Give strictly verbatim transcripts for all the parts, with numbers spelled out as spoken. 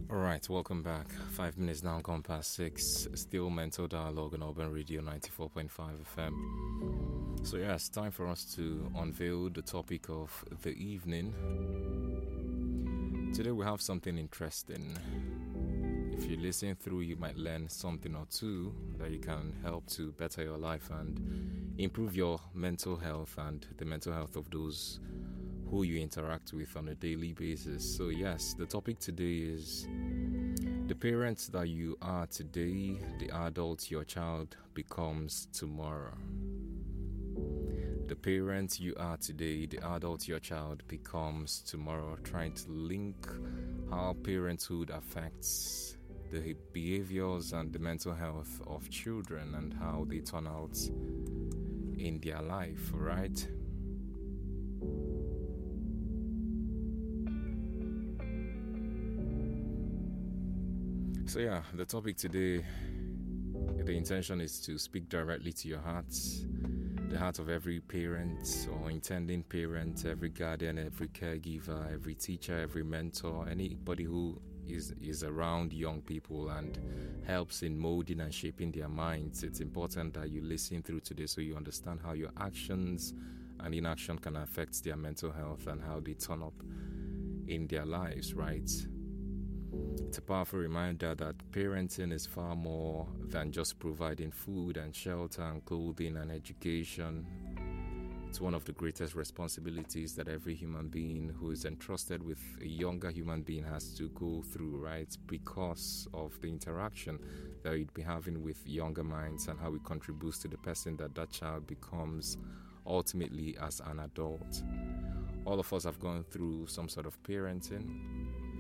All right, welcome back. Five minutes now gone past six. Still Mental Dialogue on Urban Radio ninety-four point five F M. So yeah, it's time for us to unveil the topic of the evening. Today we have something interesting. If you listen through, you might learn something or two that you can help to better your life and improve your mental health and the mental health of those who you interact with on a daily basis. So yes, the topic today is the parents that you are today, the adult your child becomes tomorrow. The parent you are today, the adult your child becomes tomorrow. Trying to link how parenthood affects the behaviors and the mental health of children and how they turn out in their life, right? So yeah, the topic today, the intention is to speak directly to your hearts, the heart of every parent or intending parent, every guardian, every caregiver, every teacher, every mentor, anybody who is, is around young people and helps in molding and shaping their minds. It's important that you listen through today so you understand how your actions and inaction can affect their mental health and how they turn up in their lives, right? It's a powerful reminder that parenting is far more than just providing food and shelter and clothing and education. It's one of the greatest responsibilities that every human being who is entrusted with a younger human being has to go through, right? Because of the interaction that you'd be having with younger minds and how it contributes to the person that that child becomes ultimately as an adult. All of us have gone through some sort of parenting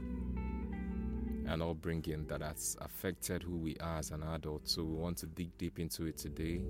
and upbringing that has affected who we are as an adult. So we want to dig deep into it today.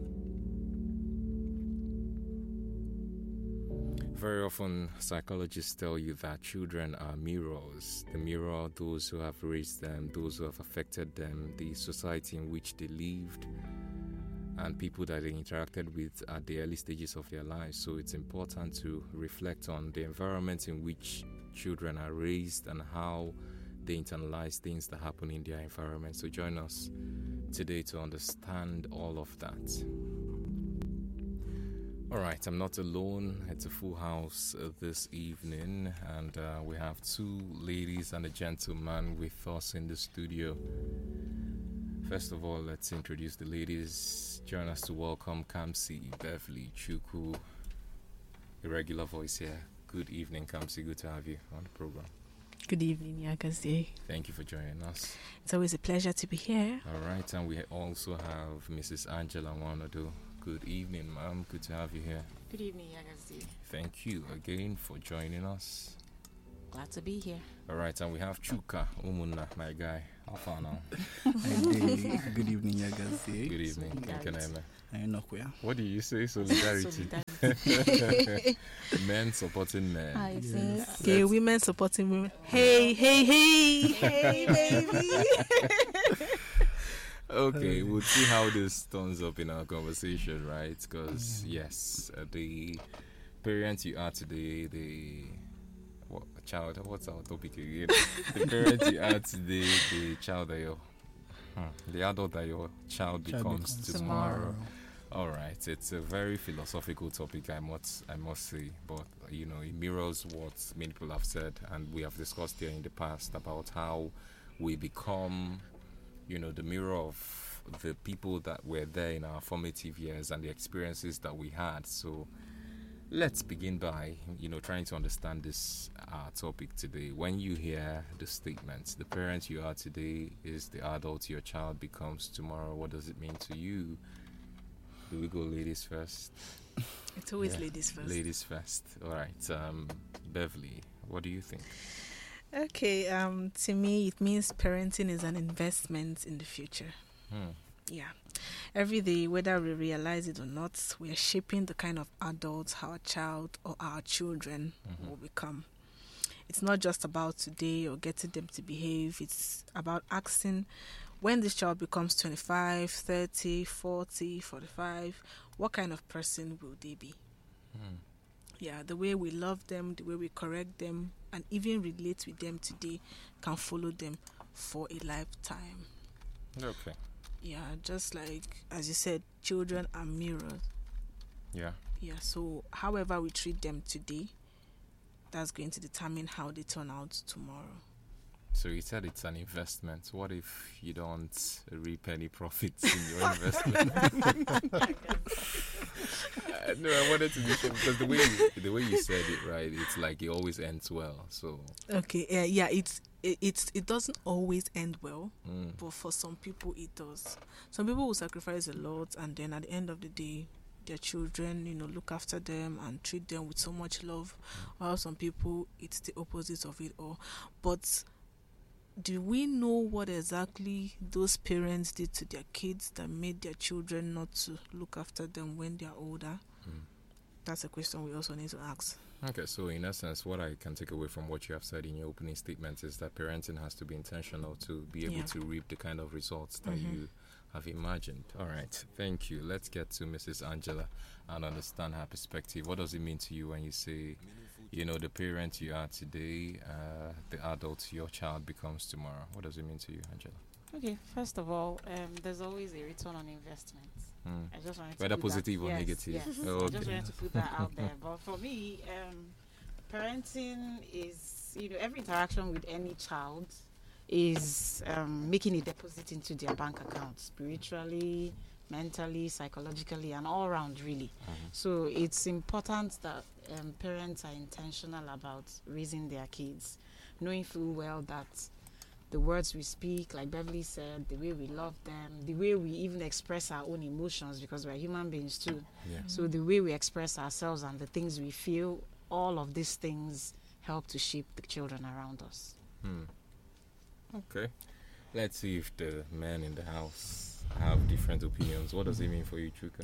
Very often, psychologists tell you that children are mirrors. The mirror are those who have raised them, those who have affected them, the society in which they lived, and people that they interacted with at the early stages of their lives. So it's important to reflect on the environment in which children are raised and how they internalize things that happen in their environment. So join us today to understand all of that. All right, I'm not alone. It's a full house uh, this evening, and uh, we have two ladies and a gentleman with us in the studio. First of all, let's introduce the ladies. Join us to welcome Kamsi, Beverly, Chuku, a regular voice here. Good evening, Kamsi. Good to have you on the program. Good evening, Yagazi. Thank you for joining us. It's always a pleasure to be here. All right, and we also have Missus Angela Wanado. Good evening, ma'am. Good to have you here. Good evening, Yagazi. Thank you again for joining us. Glad to be here. All right, and we have Chuka Umunna, my guy. How far now? Good evening, Yagazi. Good evening. Nkeneme. I know where. What do you say? Solidarity. Men supporting men. I think. Yes. Okay, women supporting women. Hey, hey, hey, hey, baby. Okay, we'll see how this turns up in our conversation, right? Because, yes, uh, the parent you are today, the what, child, what's our topic again? The parent you are today, the child that your, hmm, the adult that your child becomes, becomes tomorrow. All right, it's a very philosophical topic, I must, I must say, but you know, it mirrors what many people have said, and we have discussed here in the past about how we become, you know, the mirror of the people that were there in our formative years and the experiences that we had. So let's begin by, you know, trying to understand this uh, topic today. When you hear the statement, the parent you are today is the adult your child becomes tomorrow, what does it mean to you? Do we go ladies first? It's always Yeah. ladies first. Ladies first. All right. Um, Beverly, what do you think? Okay, um, to me, it means parenting is an investment in the future. Hmm. Yeah. Every day, whether we realize it or not, we are shaping the kind of adults our child or our children Mhm. will become. It's not just about today or getting them to behave. It's about asking, when this child becomes twenty-five, thirty, forty, forty-five, what kind of person will they be? Hmm. Yeah, the way we love them, the way we correct them, and even relate with them today can follow them for a lifetime. Okay. Yeah, just like as you said, children are mirrors. Yeah. Yeah, so however we treat them today, that's going to determine how they turn out tomorrow. So you said it's an investment. What if you don't reap any profits in your investment? Uh, no, I wanted to be sure because the way you, the way you said it, right? It's like it always ends well. So Okay, uh, yeah, it's it, it's it doesn't always end well, mm, but for some people it does. Some people will sacrifice a lot, and then at the end of the day, their children, you know, look after them and treat them with so much love. While some people, it's the opposite of it all. But do we know what exactly those parents did to their kids that made their children not to look after them when they are older? mm. That's a question we also need to ask. Okay, so in essence, what I can take away from what you have said in your opening statement is that parenting has to be intentional to be able Yeah. to reap the kind of results that Mhm. you have imagined. All right, thank you. Let's get to Missus Angela and understand her perspective. What does it mean to you when you say, you know, the parent you are today, uh, the adult your child becomes tomorrow? What does it mean to you, Angela? Okay, first of all, um, there's always a return on investment. Hmm. I just wanted to Whether put that- positive or yes, negative. Yes, Oh, I just okay. wanted to put that out there. But for me, um, parenting is, you know, every interaction with any child is um, making a deposit into their bank account, spiritually, mentally, psychologically, and all around, really. Mhm. So it's important that um, parents are intentional about raising their kids, knowing full well that the words we speak, like Beverly said, the way we love them, the way we even express our own emotions, because we're human beings too. Yeah. So the way we express ourselves and the things we feel, all of these things help to shape the children around us. Hmm. Okay. Let's see if the men in the house have different opinions. What does it mean for you, Chuka?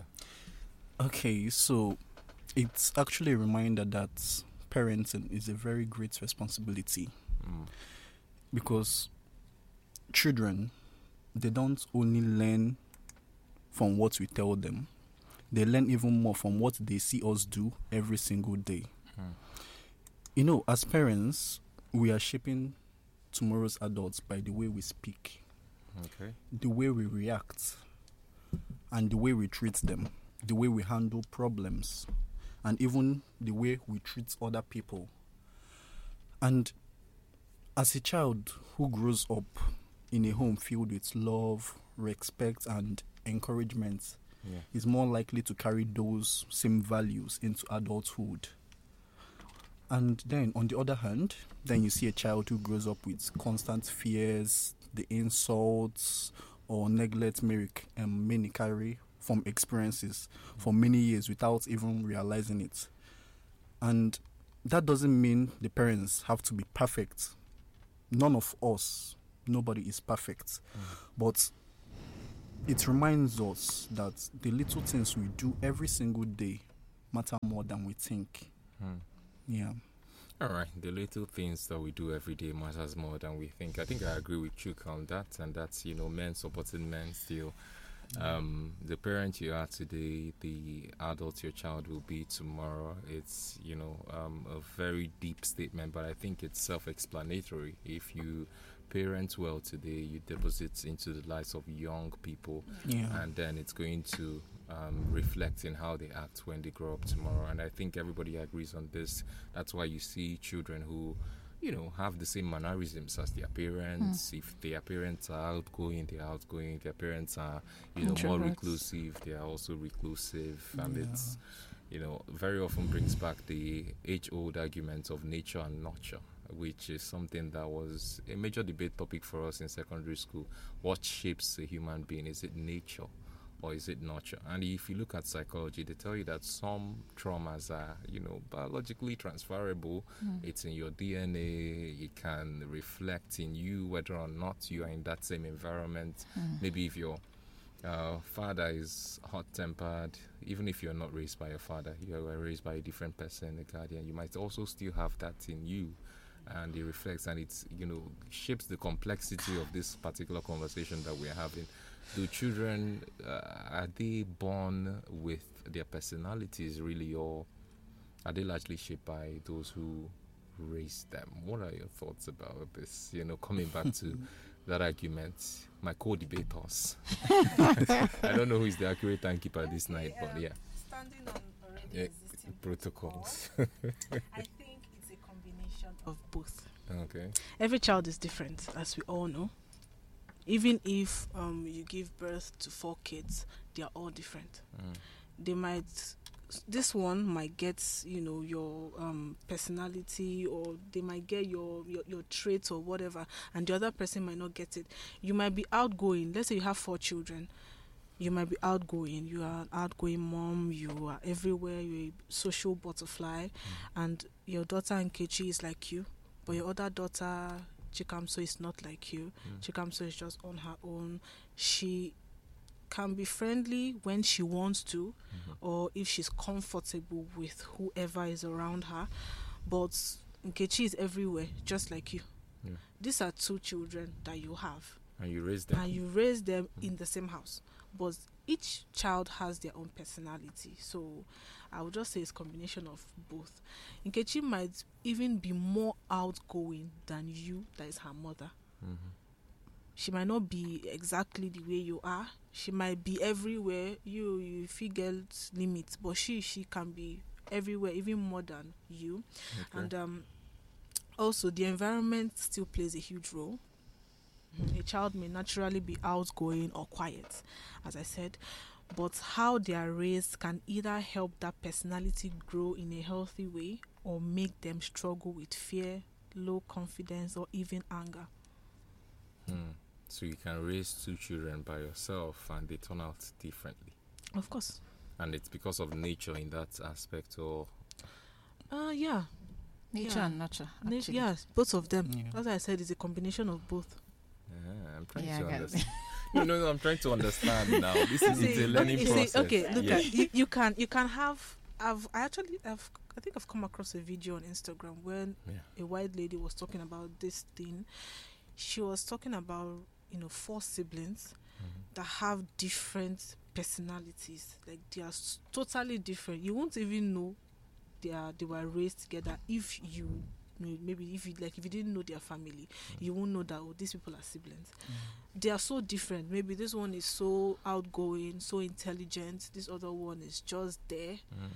Okay, so it's actually a reminder that parenting is a very great responsibility Mm. because children, they don't only learn from what we tell them, they learn even more from what they see us do every single day. Hmm. You know, as parents, we are shaping tomorrow's adults by the way we speak, Okay. the way we react, and the way we treat them, the way we handle problems, and even the way we treat other people. And as a child who grows up in a home filled with love, respect, and encouragement, Yeah. is more likely to carry those same values into adulthood. And then, on the other hand, then you see a child who grows up with constant fears, the insults, or neglect may, um, may carry from experiences for many years without even realizing it. And that doesn't mean the parents have to be perfect. None of us, nobody is perfect. Mm. But it reminds us that the little things we do every single day matter more than we think. Hmm. Yeah. All right. The little things that we do every day matters more than we think. I think I agree with Chuka on that, and that's, you know, men supporting men still. Um, the parent you are today, the adult your child will be tomorrow. It's, you know, um, a very deep statement, but I think it's self-explanatory. If you parent well today, you deposit into the lives of young people, Yeah. and then it's going to um, reflect in how they act when they grow up tomorrow. And I think everybody agrees on this. That's why you see children who, you know, have the same mannerisms as their parents. If their parents are outgoing, they're outgoing. If their parents are, you know, more Introverts. reclusive, they are also reclusive. And Yeah. it's, you know, very often brings back the age-old argument of nature and nurture, which is something that was a major debate topic for us in secondary school. What shapes a human being? Is it nature or is it nurture? And if you look at psychology, they tell you that some traumas are, you know, biologically transferable. It's in your D N A. It can reflect in you whether or not you are in that same environment. Maybe if your uh, father is hot-tempered, even if you're not raised by your father, you were raised by a different person, a guardian, you might also still have that in you. And it reflects, and it's, you know, shapes the complexity of this particular conversation that we're having. Do children, uh, are they born with their personalities really, or are they largely shaped by those who raised them? What are your thoughts about this? You know, coming back to that argument. My co-debaters. I don't know who is the accurate timekeeper this night, but yeah. Standing on already Yeah, existing protocols. I think it's a combination of both. Okay. Every child is different, as we all know. Even if um, you give birth to four kids, they are all different. Mm. They might, this one might get, you know, your um, personality, or they might get your, your your traits or whatever, and the other person might not get it. You might be outgoing. Let's say you have four children. You might be outgoing. You are an outgoing mom. You are everywhere. You're a social butterfly, Mm. and your daughter Nkechi is like you, but your other daughter Chikamso is not like you. Mm. Chikamso is just on her own. She can be friendly when she wants to, Mhm. or if she's comfortable with whoever is around her. But Nkechi is everywhere, just like you. Yeah. These are two children that you have, And you raise them. and you raise them Mm. in the same house. But each child has their own personality. So I would just say it's a combination of both. Nkechi might even be more outgoing than you, that is her mother. Mhm. She might not be exactly the way you are. She might be everywhere. You you figure limits, but she she can be everywhere, even more than you. Okay. And um, also the environment still plays a huge role. A child may naturally be outgoing or quiet, as I said, but how they are raised can either help that personality grow in a healthy way or make them struggle with fear, low confidence, or even anger. Hmm. So you can raise two children by yourself and they turn out differently. Of course. And it's because of nature in that aspect, or Uh, yeah. Nature Yeah. and nurture. Na- Actually. yes, both of them. Yeah. As I said, it's a combination of both. yeah, I'm trying Yeah, to I got it. understand. no, no, no, I'm trying to understand now. This is it's a See, learning you see, process. okay, look Yeah. at you, you can you can have I've I actually I've I think I've come across a video on Instagram when Yeah. a white lady was talking about this thing. She was talking about, you know, four siblings Mhm. that have different personalities. Like they are s- totally different. You won't even know they are they were raised together if you know, maybe if you like if you didn't know their family, you won't know that oh, these people are siblings. They are so different. Maybe this one is so outgoing, so intelligent. This other one is just there, Mhm.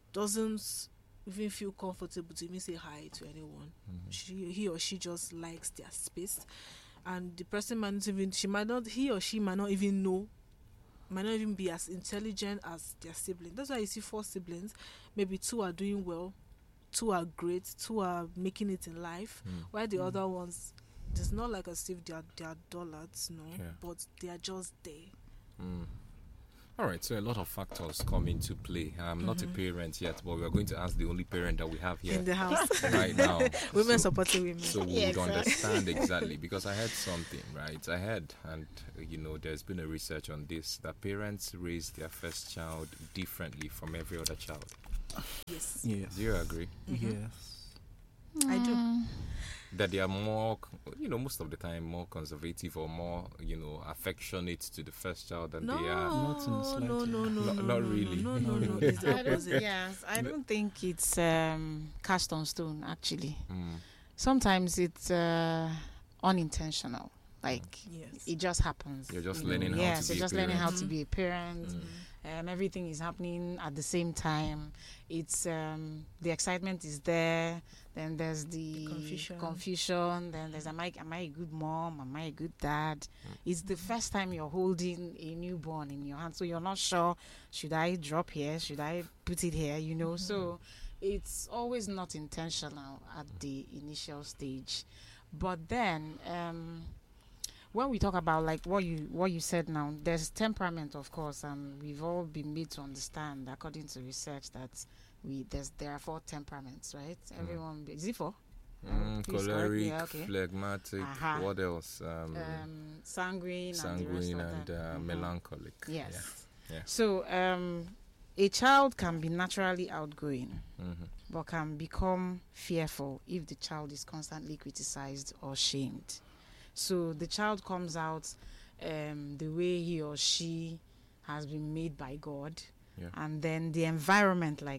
doesn't even feel comfortable to even say hi to anyone. Mhm. She, he or she just likes their space, and the person might not even, she might not, he or she might not even know, might not even be as intelligent as their sibling. That's why you see four siblings. Maybe two are doing well, two are great, two are making it in life, Mm. while the Mm. other ones, it's not like as if they are they are dullards, no, Yeah. but they are just there. Mm. All right, so a lot of factors come into play. I'm not a Mhm. parent yet, but we're going to ask the only parent that we have here In the house. right now. Women so, supporting women. so we Yeah, would exactly. understand exactly, because I heard something, right? I heard, and uh, you know, there's been a research on this, that parents raise their first child differently from every other child. Yes. Yes. Do you agree? Mhm. Yes. I do. Mm. That they are more, you know, most of the time more conservative or more, you know, affectionate to the first child than No, they are. Not in no, slightly. no, no, Not- no, not no, really. No, no, no, Not it's the I don't, opposite. yes, I don't think it's um, cast on stone, actually. Mm. Sometimes it's uh, unintentional. Like, Yes. it just happens. You're just you know. learning how to yes, be you're a just learning how parent. to be a parent. Mm. Um, everything is happening at the same time. It's um, the excitement is there. Then there's the, The confusion. confusion. Then there's am I am I a good mom? Am I a good dad? It's the first time you're holding a newborn in your hand, so you're not sure. Should I drop here? Should I put it here? You know. So it's always not intentional at the initial stage, but then. Um, when we talk about like what you what you said now, there's temperament, of course, and we've all been made to understand, according to research, that we there's there are four temperaments, right? Mm. Everyone is it four? Mm, Please correct me, choleric, okay. phlegmatic, Aha. what else? Um, Um, sanguine, sanguine and, and the rest uh, of them. Mhm. melancholic. Yes. Yeah. So um, a child can be naturally outgoing, Yeah. hmm but can become fearful if the child is constantly criticized or shamed. So the child comes out um, the way he or she has been made by God, Yeah. and then the environment, like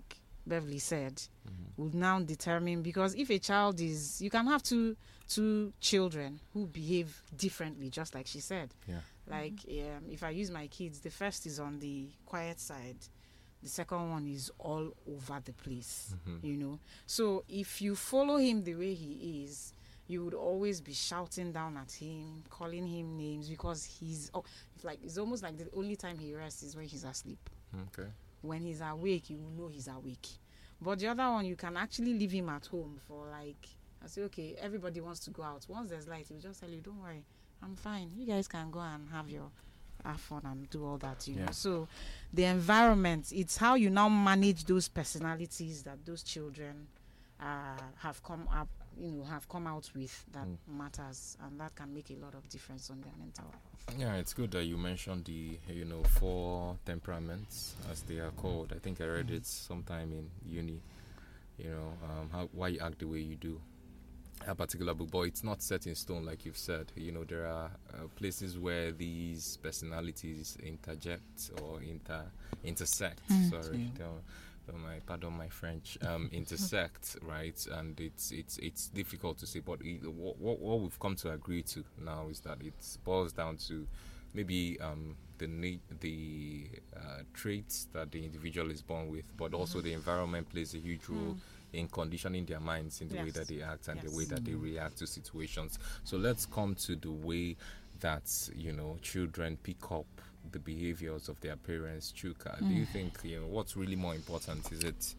Beverly said, Mhm. would now determine, because if a child is, you can have two two children who behave differently, just like she said. Yeah. Like um, if I use my kids, the first is on the quiet side, the second one is all over the place. Mhm. You know, so if you follow him the way he is, you would always be shouting down at him, calling him names, because he's oh, it's like it's almost like the only time he rests is when he's asleep. Okay. When he's awake, you will know he's awake. But the other one, you can actually leave him at home for like, I say, okay, everybody wants to go out. Once there's light, he'll just tell you, don't worry, I'm fine. You guys can go and have your have fun and do all that, you Yeah. know. So the environment, it's how you now manage those personalities that those children uh, have come up, you know, have come out with that Mm. matters, and that can make a lot of difference on their mental health. Yeah, it's good that you mentioned the, you know, four temperaments, as they are called. I think I read it sometime in uni, you know, um, how, why you act the way you do. A particular book, but it's not set in stone, like you've said. You know, there are uh, places where these personalities interject or inter intersect. Mm. Sorry, Yeah. tell, tell my pardon my French. Um, intersect, right? And it's it's it's difficult to say, but it, what, what what we've come to agree to now is that it boils down to maybe um the need the uh, traits that the individual is born with, but also the environment plays a huge role in conditioning their minds in the way Yes. that they act and the Yes. way that they react to situations. So let's come to the way that, you know, children pick up the behaviors of their parents. Chuka, do you think, you know, what's really more important? Is it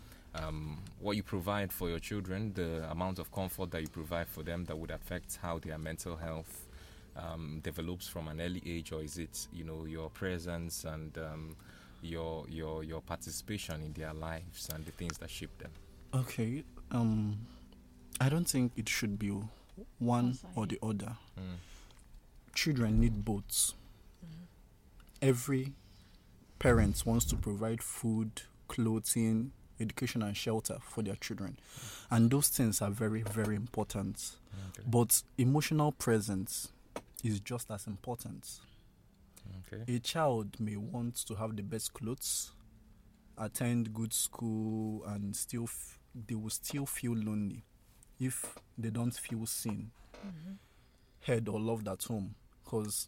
um, what you provide for your children, the amount of comfort that you provide for them that would affect how their mental health um, develops from an early age, or is it, you know, your presence and um, your your your participation in their lives and the things that shape them? Okay. Um, I don't think it should be one Yes, I or agree. the other. Mm. Children need both. Every parent wants to provide food, clothing, education, and shelter for their children, and those things are very, very important. Okay. But emotional presence is just as important. Okay. A child may want to have the best clothes, attend good school, and still f- they will still feel lonely if they don't feel seen, heard, or loved at home. Because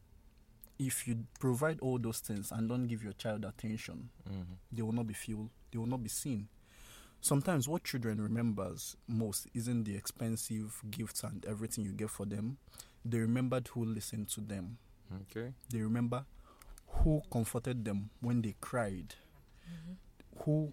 if you provide all those things and don't give your child attention, Mhm. they will not be feel they will not be seen. Sometimes what children remembers most isn't the expensive gifts and everything you get for them. They remembered who listened to them. Okay. They remember who comforted them when they cried, who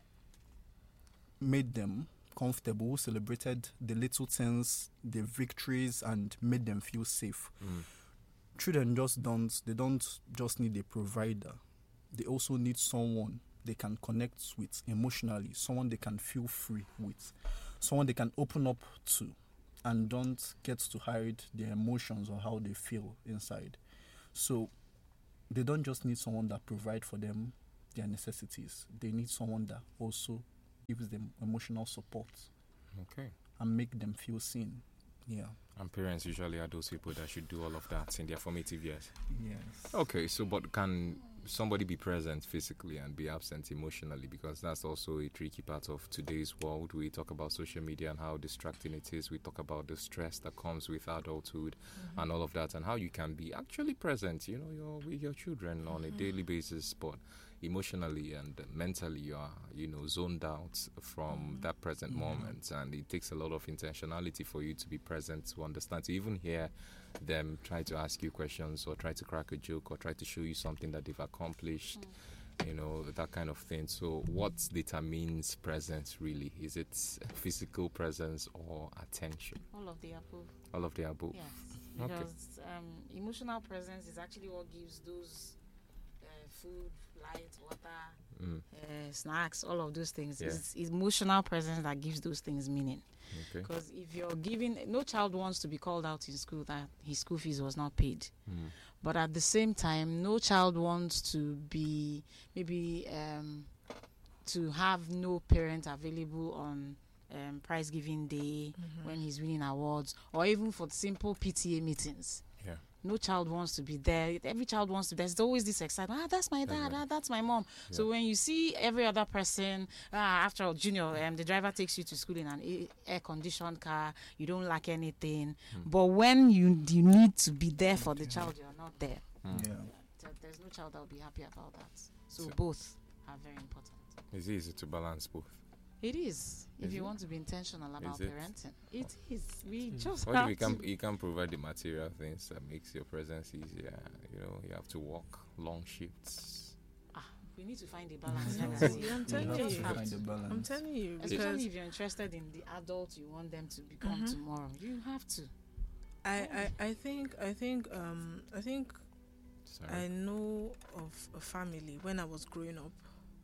made them comfortable, who celebrated the little things, the victories, and made them feel safe. Mm. Children just don't, they don't just need a provider. They also need someone they can connect with emotionally, someone they can feel free with, someone they can open up to and don't get to hide their emotions or how they feel inside. So they don't just need someone that provides for them their necessities. They need someone that also gives them emotional support Okay. and make them feel seen. Yeah. And parents usually are those people that should do all of that in their formative years. Yes. Okay, so but can somebody be present physically and be absent emotionally? Because that's also a tricky part of today's world. We talk about social media and how distracting it is. We talk about the stress that comes with adulthood and all of that, and how you can be actually present, you know, you're with your children on a daily basis, but emotionally and mentally you are, you know, zoned out from that present moment, and it takes a lot of intentionality for you to be present, to understand, to even hear them try to ask you questions or try to crack a joke or try to show you something that they've accomplished, you know, that kind of thing. So what determines presence really? Is it physical presence or attention? All of the above. All of the above. Yes, Okay. because um, emotional presence is actually what gives those uh, food, light, water, Mm, uh, snacks, all of those things. Yeah. It's emotional presence that gives those things meaning. okay. Because if you're giving, no child wants to be called out in school that his school fees was not paid. Mm, But at the same time, no child wants to be maybe um, to have no parent available on um, prize giving day when he's winning awards, or even for simple P T A meetings. yeah. No child wants to be there. Every child wants to. There's always this excitement. Ah, that's my dad. Ah, that's my mom. Yeah. So when you see every other person, ah, after all, Junior, um, the driver takes you to school in an a- air-conditioned car. You don't lack anything. Mm. But when you you need to be there for the child, you're not there. Mm. Yeah. So there's no child that will be happy about that. So, So- both are very important. It's easy to balance both. It is. If Is you it? want to be intentional about Is it? parenting, it is. We just What have if you can to. you can provide the material things that makes your presence easier? You know, you have to work long shifts. Ah, we need to find a balance. Yeah. like I say. Yeah, I'm You telling have you. to find a balance. I'm telling you, because Especially if you're interested in the adult you want them to become Mhm. tomorrow, you have to. I, I, I think I think um I think Sorry. I know of a family when I was growing up.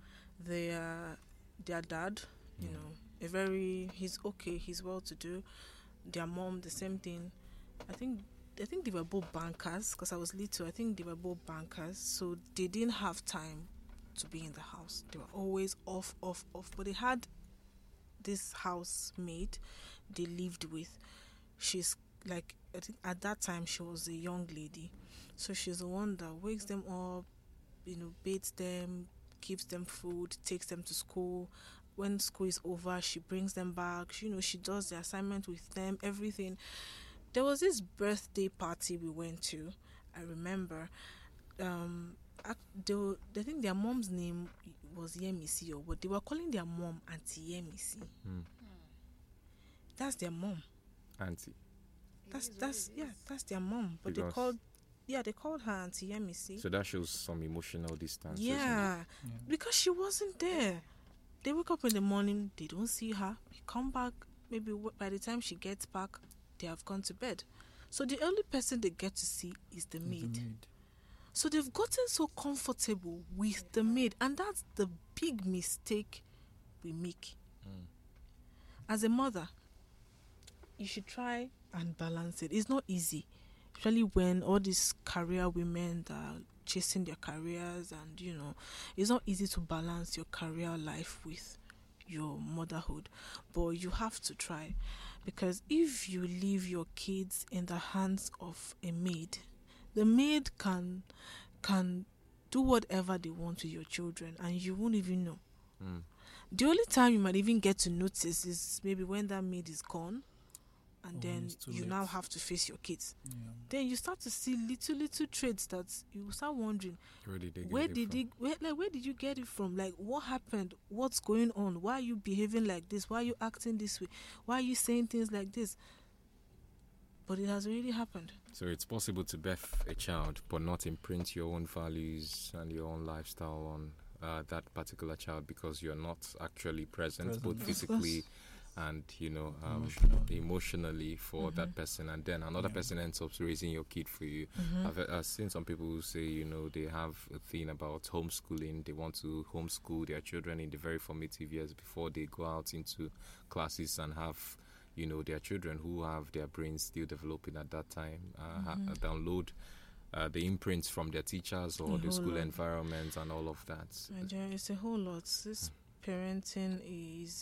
Their their dad, you Mm. know, a very he's okay, he's well to do. Their mom, the same thing. I think I think they were both bankers because I was little. I think they were both bankers, so they didn't have time to be in the house. They were always off, off, off. But they had this housemaid they lived with. She's like I think at that time she was a young lady, so she's the one that wakes them up, you know, bathes them, gives them food, takes them to school. When school is over, she brings them back. She, you know, she does the assignment with them, everything. There was this birthday party we went to. I remember. Um, ac- they were, I think their mom's name was Yemisi, or what they were calling their mom Auntie Yemisi. Mm. That's their mom. Auntie. That's that's yeah, that's their mom. But they Because- called yeah, they called her Auntie Yemisi. So that shows some emotional distance. isn't it? Yeah, Yeah. because she wasn't there. They wake up in the morning, they don't see her. They come back, maybe w- by the time she gets back, they have gone to bed. So the only person they get to see is the It's a maid. maid. So they've gotten so comfortable with the maid, and that's the big mistake we make. Mm. As a mother, you should try and balance it. It's not easy, especially when all these career women that are chasing their careers, and you know, it's not easy to balance your career life with your motherhood. But you have to try, because if you leave your kids in the hands of a maid, the maid can can do whatever they want with your children, and you won't even know. Mm. The only time you might even get to notice is maybe when that maid is gone, and Oh, then it's too you late. now have to face your kids. Yeah. Then you start to see little little traits that you start wondering, Where did they get where it did from? he where, like where did you get it from? Like, what happened? What's going on? Why are you behaving like this? Why are you acting this way? Why are you saying things like this? But it has already happened. So it's possible to birth a child, but not imprint your own values and your own lifestyle on uh, that particular child because you're not actually present, Present. both Of physically course. and you know um, Emotionally. emotionally for that Mhm. person, and then another Yeah. person ends up raising your kid for you. I've, I've seen some people who say, you know, they have a thing about homeschooling. They want to homeschool their children in the very formative years before they go out into classes and have, you know, their children who have their brains still developing at that time uh, ha- Mhm. download uh, the imprints from their teachers or A the whole school lot. environment and all of that. Nigeria, it's a whole lot. This parenting is